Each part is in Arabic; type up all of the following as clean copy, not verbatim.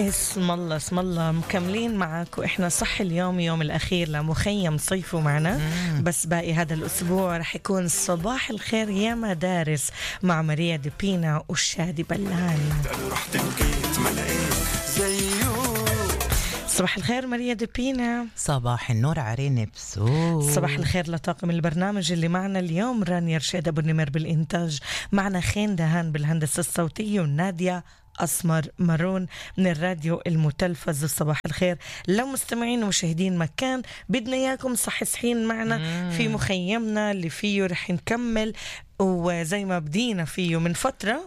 اسم الله مكملين معك، وإحنا صح اليوم يوم الأخير لمخيم صيفوا معنا. بس باقي هذا الأسبوع رح يكون صباح الخير يا مدارس مع ماريا ديبينا والشادي بلان. صباح الخير ماريا ديبينا. صباح النور عرين بسو. صباح الخير لطاقم البرنامج اللي معنا اليوم، رانيا رشيد أبو النمر بالإنتاج، معنا خين دهان بالهندسة الصوتية، ونادية أسمر مارون من الراديو المتلفز. صباح الخير لو مستمعين ومشاهدين مكان بدنا إياكم صحصحين معنا في مخيمنا اللي فيه رح نكمل، وزي ما بدينا فيه من فترة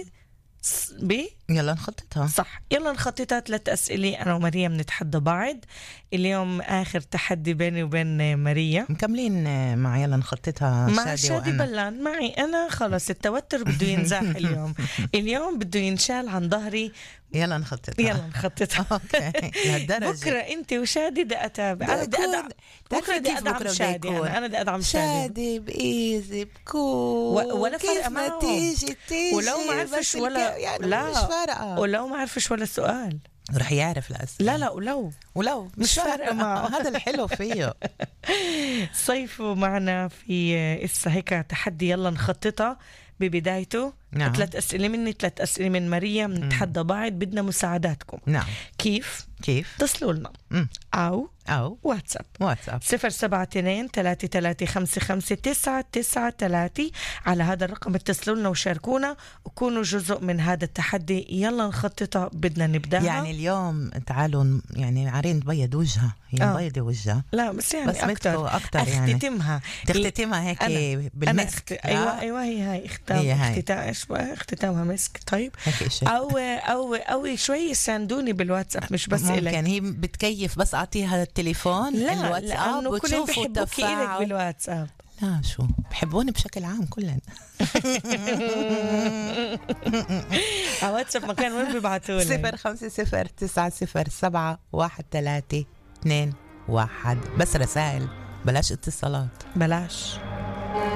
يلا نخططها. صح، يلا نخططها. 3 أسئلة أنا وماريا بنتحدى بعض اليوم، آخر تحدي بيني وبين ماريا. مكملين مع يلا نخططها مع شادي بلان معي أنا. خلاص التوتر بده ينزاح اليوم بده ينشال عن ظهري. يلا نخططها. اوكي لهالدرجة. بكرة انت وشادي بدي اتابع. انا بدي ادعم بكرة، بدي ادعم شادي. انا بدي ادعم شادي بايزي بكون ولا فرق معه، تيجي ولو ما عرفش ولا يعني لا مش فارقة، ولو ما عرفش ولا سؤال رح يعرف الأسئلة. لا ولو مش فارقة معه. هذا الحلو فيه. صيفوا معنا في إسا هيك تحدي يلا نخططها ببدايته. نعم. 3 أسئلة مني، 3 أسئلة من ماريا، بنتحدى بعض. بدنا مساعداتكم. نعم. كيف؟ اتصلوا لنا أو واتساب 072-3355-993. على هذا الرقم اتصلوا لنا وشاركونا وكونوا جزء من هذا التحدي. يلا نخططها، بدنا نبدأها. يعني اليوم تعالوا يعني عارين تبيض وجهها، هي مبيضة وجهها. لا بس يعني أكتر يعني تختتمها هيك بالمسك. أيوة هي اختتامها مسك. طيب أو شوي ساندوني بالواتساب، مش بس إلك. ممكن هي بتكيف، بس أعطيها التليفون الواتساب وتشوفوا التفاعل بالواتساب. لا شو بحبوني بشكل عام كلنا. على واتساب مكان وين بيبعتوا لي؟ 0509071321. بس رسائل، بلاش اتصالات. بلاش.